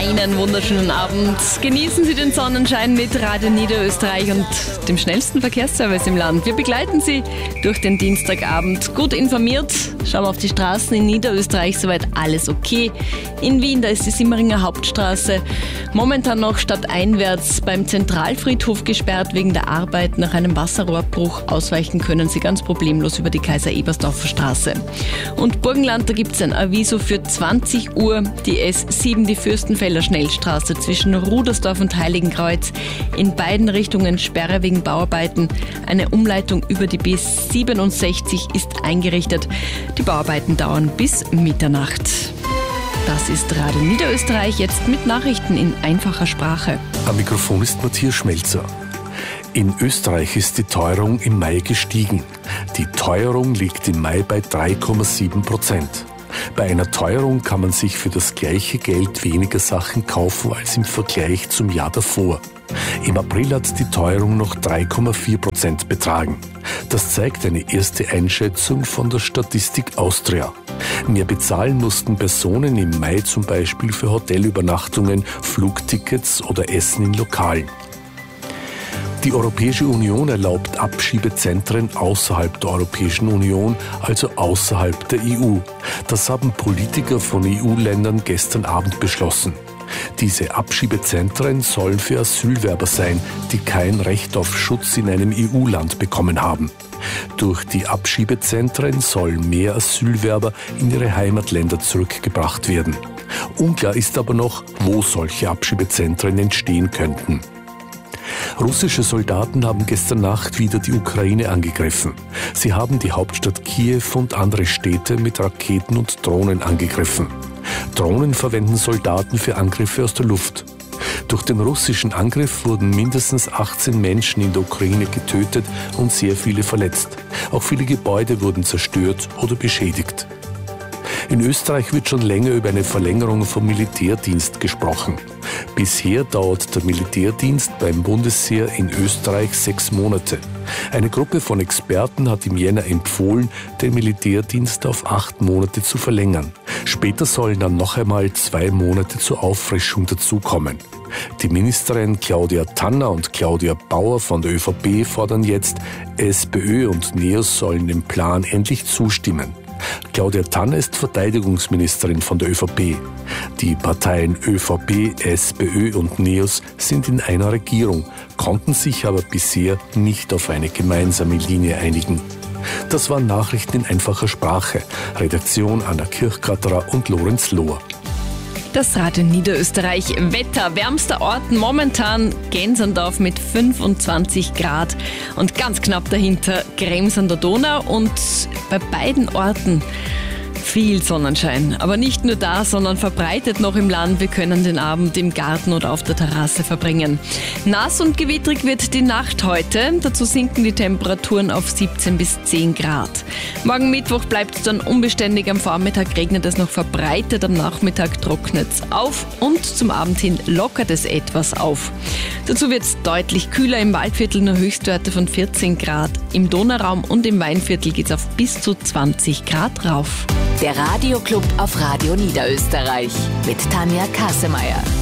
einen wunderschönen Abend. Genießen Sie den Sonnenschein mit Radio Niederösterreich und dem schnellsten Verkehrsservice im Land. Wir begleiten Sie durch den Dienstagabend. Gut informiert, schauen wir auf die Straßen in Niederösterreich, soweit alles okay. In Wien, da ist die Simmeringer Hauptstraße momentan noch stadteinwärts beim Zentralfriedhof gesperrt wegen der Arbeit nach einem Wasserrohrbruch. Ausweichen können Sie ganz problemlos über die Kaiser-Ebersdorfer Straße. Und Burgenland, da gibt es ein Aviso für 20 Uhr. Die S7, die Fürstenfelder Schnellstraße zwischen Rudersdorf und Heiligenkreuz. In beiden Richtungen Sperre wegen Bauarbeiten. Eine Umleitung über die B67 ist eingerichtet. Die Bauarbeiten dauern bis Mitternacht. Das ist Radio Niederösterreich, jetzt mit Nachrichten in einfacher Sprache. Am Mikrofon ist Matthias Schmelzer. In Österreich ist die Teuerung im Mai gestiegen. Die Teuerung liegt im Mai bei 3,7%. Bei einer Teuerung kann man sich für das gleiche Geld weniger Sachen kaufen als im Vergleich zum Jahr davor. Im April hat die Teuerung noch 3,4% betragen. Das zeigt eine erste Einschätzung von der Statistik Austria. Mehr bezahlen mussten Personen im Mai zum Beispiel für Hotelübernachtungen, Flugtickets oder Essen in Lokalen. Die Europäische Union erlaubt Abschiebezentren außerhalb der Europäischen Union, also außerhalb der EU. Das haben Politiker von EU-Ländern gestern Abend beschlossen. Diese Abschiebezentren sollen für Asylwerber sein, die kein Recht auf Schutz in einem EU-Land bekommen haben. Durch die Abschiebezentren sollen mehr Asylwerber in ihre Heimatländer zurückgebracht werden. Unklar ist aber noch, wo solche Abschiebezentren entstehen könnten. Russische Soldaten haben gestern Nacht wieder die Ukraine angegriffen. Sie haben die Hauptstadt Kiew und andere Städte mit Raketen und Drohnen angegriffen. Drohnen verwenden Soldaten für Angriffe aus der Luft. Durch den russischen Angriff wurden mindestens 18 Menschen in der Ukraine getötet und sehr viele verletzt. Auch viele Gebäude wurden zerstört oder beschädigt. In Österreich wird schon länger über eine Verlängerung vom Militärdienst gesprochen. Bisher dauert der Militärdienst beim Bundesheer in Österreich 6 Monate. Eine Gruppe von Experten hat im Jänner empfohlen, den Militärdienst auf 8 Monate zu verlängern. Später sollen dann noch einmal 2 Monate zur Auffrischung dazukommen. Die Ministerin Claudia Tanner und Claudia Bauer von der ÖVP fordern jetzt, SPÖ und NEOS sollen dem Plan endlich zustimmen. Claudia Tanner ist Verteidigungsministerin von der ÖVP. Die Parteien ÖVP, SPÖ und NEOS sind in einer Regierung, konnten sich aber bisher nicht auf eine gemeinsame Linie einigen. Das waren Nachrichten in einfacher Sprache. Redaktion Anna Kirchgatterer und Lorenz Lohr. Das Radio Niederösterreich Wetter. Wärmster Ort momentan Gensendorf mit 25 Grad und ganz knapp dahinter Krems an der Donau und bei beiden Orten viel Sonnenschein. Aber nicht nur da, sondern verbreitet noch im Land. Wir können den Abend im Garten oder auf der Terrasse verbringen. Nass und gewittrig wird die Nacht heute. Dazu sinken die Temperaturen auf 17 bis 10 Grad. Morgen Mittwoch bleibt es dann unbeständig. Am Vormittag regnet es noch verbreitet, am Nachmittag trocknet es auf und zum Abend hin lockert es etwas auf. Dazu wird es deutlich kühler. Im Waldviertel nur Höchstwerte von 14 Grad. Im Donauraum und im Weinviertel geht es auf bis zu 20 Grad rauf. Der Radioclub auf Radio Niederösterreich mit Tanja Kassemeyer.